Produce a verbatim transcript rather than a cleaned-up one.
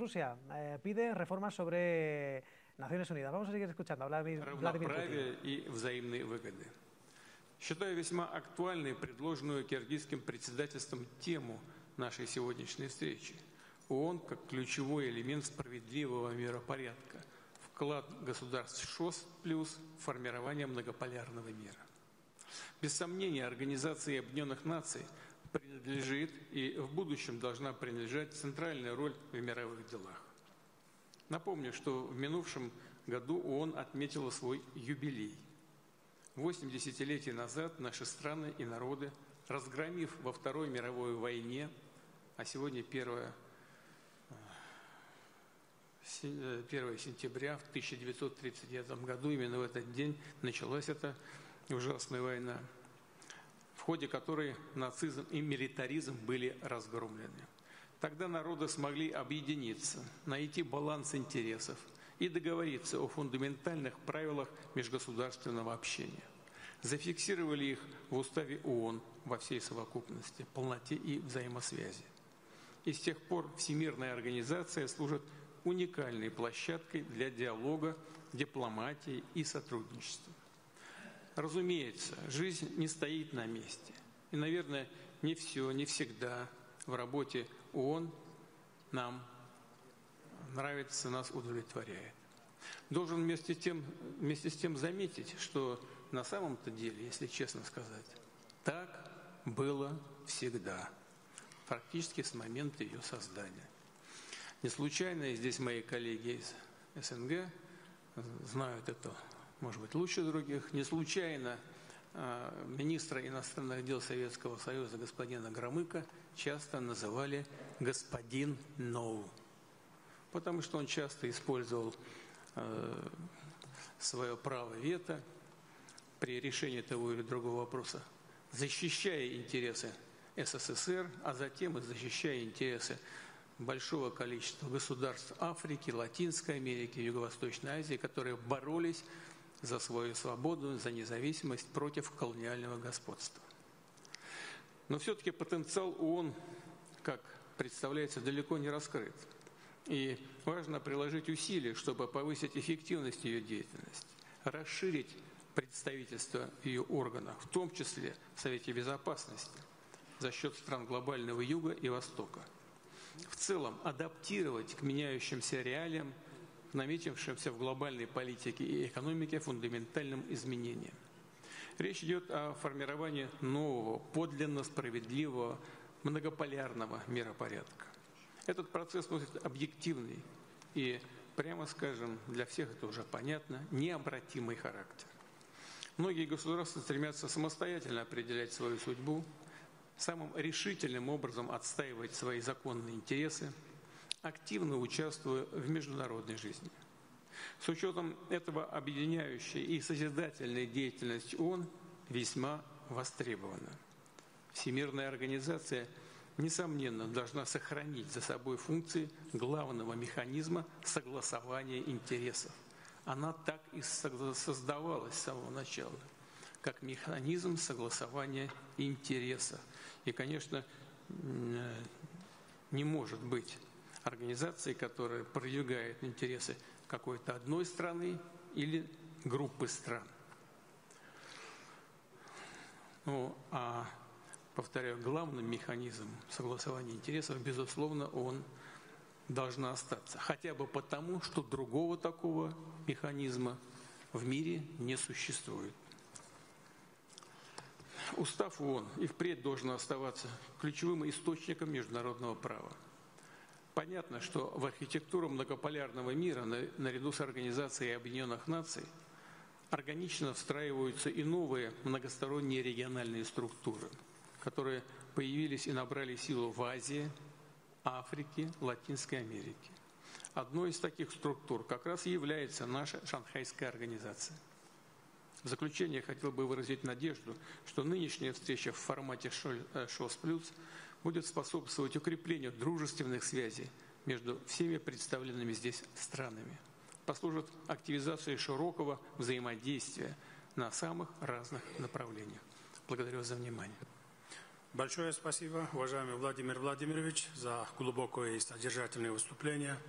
Rusia eh, pide reformas sobre Naciones Unidas. Vamos a seguir escuchando. Владимир Равноправие и взаимные выгоды. Считаю весьма актуальной предложенную киргизским председательством тему нашей сегодняшней встречи. ООН как ключевой элемент справедливого миропорядка. Вклад государств ШОС плюс формирование многополярного мира. Без сомнения, Организации Объединенных Наций принадлежит и в будущем должна принадлежать центральная роль в мировых делах. Напомню, что в минувшем году ООН отметила свой юбилей. Восемь десятилетий назад наши страны и народы, разгромив во Второй мировой войне, а сегодня первое сентября в тысяча девятьсот тридцать девятом году, именно в этот день началась эта ужасная война, в ходе которой нацизм и милитаризм были разгромлены. Тогда народы смогли объединиться, найти баланс интересов и договориться о фундаментальных правилах межгосударственного общения. Зафиксировали их в уставе ООН во всей совокупности, полноте и взаимосвязи. И с тех пор Всемирная организация служит уникальной площадкой для диалога, дипломатии и сотрудничества. Разумеется, жизнь не стоит на месте. И, наверное, не все, не всегда в работе ООН нам нравится, нас удовлетворяет. Должен вместе, тем, вместе с тем заметить, что на самом-то деле, если честно сказать, так было всегда, практически с момента ее создания. Не случайно здесь мои коллеги из СНГ знают это, может быть, лучше других. Не случайно э, министра иностранных дел Советского Союза господина Громыка часто называли господин No, потому что он часто использовал э, свое право вето при решении того или другого вопроса, защищая интересы СССР, а затем и защищая интересы большого количества государств Африки, Латинской Америки, Юго-Восточной Азии, которые боролись за свою свободу, за независимость против колониального господства. Но все-таки потенциал ООН, как представляется, далеко не раскрыт. И важно приложить усилия, чтобы повысить эффективность ее деятельности, расширить представительство ее органов, в том числе в Совете Безопасности, за счет стран глобального Юга и Востока. В целом, адаптировать к меняющимся реалиям, наметившимся в глобальной политике и экономике фундаментальным изменениям. Речь идет о формировании нового, подлинно справедливого, многополярного миропорядка. Этот процесс носит объективный и, прямо скажем, для всех это уже понятно, необратимый характер. Многие государства стремятся самостоятельно определять свою судьбу, самым решительным образом отстаивать свои законные интересы, активно участвуя в международной жизни. С учетом этого объединяющей и созидательной деятельность ООН весьма востребована. Всемирная организация, несомненно, должна сохранить за собой функции главного механизма согласования интересов. Она так и создавалась с самого начала, как механизм согласования интересов. И, конечно, не может быть организации, которая продвигает интересы какой-то одной страны или группы стран. Ну, а, повторяю, главным механизмом согласования интересов, безусловно, он должна остаться. Хотя бы потому, что другого такого механизма в мире не существует. Устав ООН и впредь должен оставаться ключевым источником международного права. Понятно, что в архитектуру многополярного мира, наряду с Организацией Объединенных Наций, органично встраиваются и новые многосторонние региональные структуры, которые появились и набрали силу в Азии, Африке, Латинской Америке. Одной из таких структур как раз и является наша Шанхайская организация. В заключение хотел бы выразить надежду, что нынешняя встреча в формате ШОС плюс будет способствовать укреплению дружественных связей между всеми представленными здесь странами, послужит активизации широкого взаимодействия на самых разных направлениях. Благодарю за внимание. Большое спасибо, уважаемый Владимир Владимирович, за глубокое и содержательное выступление.